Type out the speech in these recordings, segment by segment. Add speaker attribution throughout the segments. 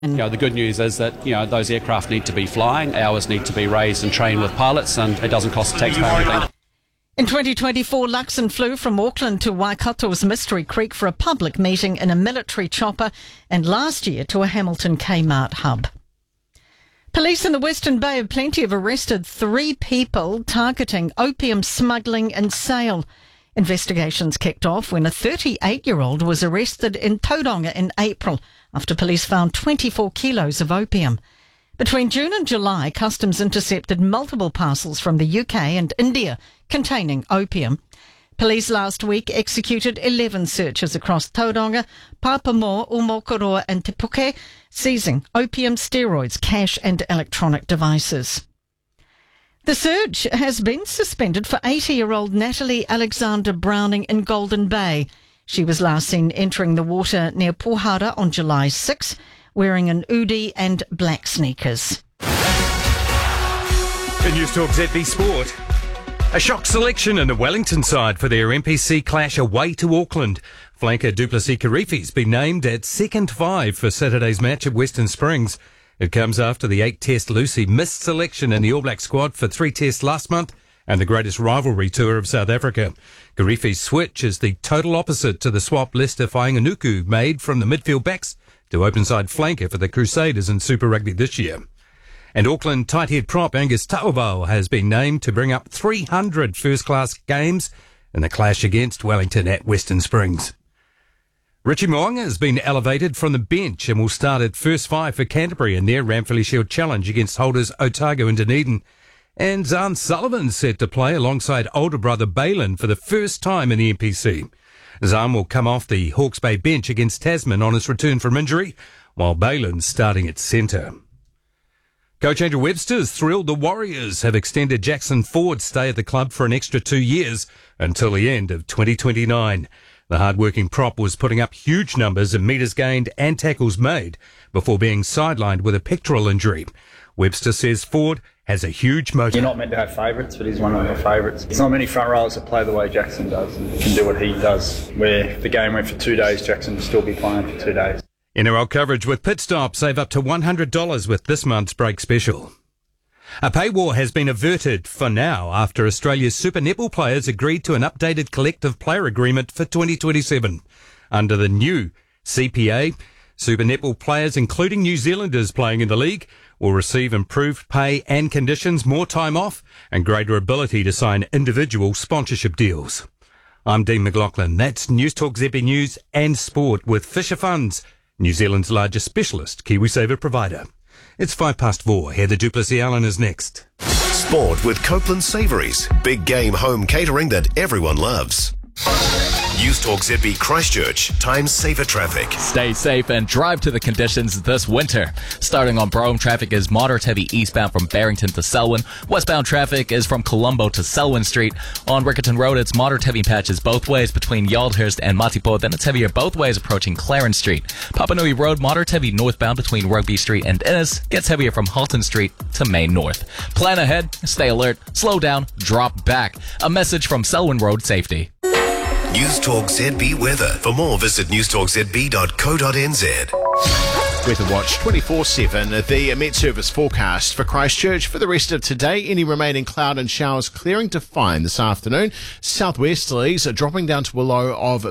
Speaker 1: The good news is that, those aircraft need to be flying, hours need to be raised and trained with pilots, and it doesn't cost the taxpayer anything.
Speaker 2: In 2024, Luxon flew from Auckland to Waikato's Mystery Creek for a public meeting in a military chopper, and last year to a Hamilton Kmart hub. Police in the Western Bay of Plenty have arrested 3 people targeting opium smuggling and sale. Investigations kicked off when a 38-year-old was arrested in Tauranga in April after police found 24 kilos of opium. Between June and July, Customs intercepted multiple parcels from the UK and India containing opium. Police last week executed 11 searches across Tauranga, Papamoa, Umokoroa and Te Puke, seizing opium, steroids, cash and electronic devices. The search has been suspended for 80-year-old Natalie Alexander Browning in Golden Bay. She was last seen entering the water near Pohara on July 6, wearing an hoodie and black sneakers.
Speaker 3: In News Talk ZB Sport. A shock selection in the Wellington side for their NPC clash away to Auckland. Flanker Du Plessis-Kirifi's been named at second 5 for Saturday's match at Western Springs. It comes after the 8-test Lucy missed selection in the All Black squad for 3 tests last month and the greatest rivalry tour of South Africa. Kirifi's switch is the total opposite to the swap Lester Fainga'anuku made from the midfield backs to openside flanker for the Crusaders in Super Rugby this year. And Auckland tight head prop Angus Tauvau has been named to bring up 300 first-class games in the clash against Wellington at Western Springs. Richie Mo'unga has been elevated from the bench and will start at first 5 for Canterbury in their Ranfurly Shield challenge against holders Otago and Dunedin. And Zahn Sullivan's set to play alongside older brother Balin for the first time in the NPC. Zahn will come off the Hawke's Bay bench against Tasman on his return from injury, while Balin's starting at centre. Coach Andrew Webster's thrilled the Warriors have extended Jackson Ford's stay at the club for an extra 2 years until the end of 2029. The hard-working prop was putting up huge numbers in metres gained and tackles made before being sidelined with a pectoral injury. Webster says Ford has a huge motor.
Speaker 4: You're not meant to have favourites, but he's one of the favourites. There's not many front rowers that play the way Jackson does and can do what he does. Where if the game went for 2 days, Jackson would still be playing for 2 days.
Speaker 3: NRL coverage with Pit Stop. Save up to $100 with this month's break special. A pay war has been averted for now after Australia's Super Netball players agreed to an updated collective player agreement for 2027. Under the new CPA, Super Netball players, including New Zealanders playing in the league, will receive improved pay and conditions, more time off, and greater ability to sign individual sponsorship deals. I'm Dean McLaughlin. That's News Talk ZB News and Sport with Fisher Funds, New Zealand's largest specialist KiwiSaver provider. It's 4:05. Heather Du Plessis-Allen is next.
Speaker 5: Sport with Copeland Savouries. Big game home catering that everyone loves. News Talk ZB Christchurch. Time saver traffic.
Speaker 6: Stay safe and drive to the conditions this winter. Starting on Brome, traffic is moderate heavy eastbound from Barrington to Selwyn. Westbound traffic is from Colombo to Selwyn Street. On Riccarton Road, it's moderate heavy patches both ways between Yaldhurst and Matipo. Then it's heavier both ways approaching Clarence Street. Papanui Road, moderate heavy northbound between Rugby Street and Innes. Gets heavier from Halton Street to Main North. Plan ahead, stay alert, slow down, drop back. A message from Selwyn Road Safety.
Speaker 5: News Talk ZB weather. For more, visit newstalkzb.co.nz.
Speaker 7: Weather Watch 24/7. The Met Service forecast for Christchurch for the rest of today. Any remaining cloud and showers clearing to fine this afternoon. Southwesterlies are dropping down to a low of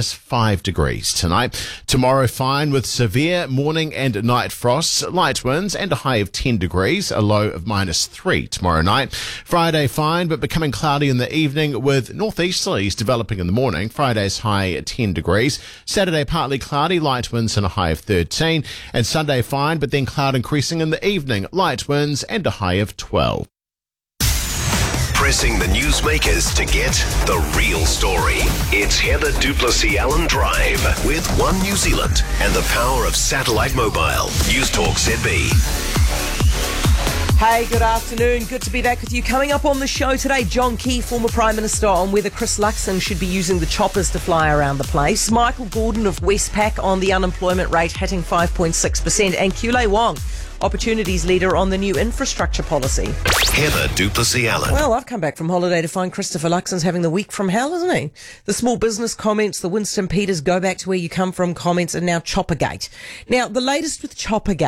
Speaker 7: -5 degrees tonight. Tomorrow fine with severe morning and night frosts, light winds and a high of 10 degrees, a low of -3 tomorrow night. Friday fine but becoming cloudy in the evening with northeasterlies developing in the morning. Friday's high at 10 degrees. Saturday partly cloudy, light winds and a high of 13. And Sunday fine, but then cloud increasing in the evening, light winds and a high of 12.
Speaker 5: Pressing the newsmakers to get the real story. It's Heather Du Plessis-Allen Drive with One New Zealand and the power of satellite mobile. News Talk ZB.
Speaker 8: Hey, good afternoon. Good to be back with you. Coming up on the show today, John Key, former Prime Minister, on whether Chris Luxon should be using the choppers to fly around the place. Michael Gordon of Westpac on the unemployment rate hitting 5.6%. And Kule Wong Opportunities leader on the new infrastructure policy.
Speaker 5: Heather Duplessis Allen.
Speaker 8: Well, I've come back from holiday to find Christopher Luxon's having the week from hell, isn't he? The small business comments, the Winston Peters go back to where you come from comments, and now Choppergate. Now, the latest with Choppergate